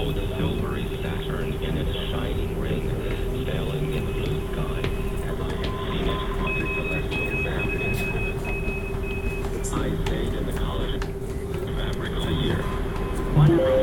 behold a silvery Saturn in its shining ring, sailing in the blue sky, as I have seen it on the celestial map in heaven. I stayed in the College of Fabric a year. One of the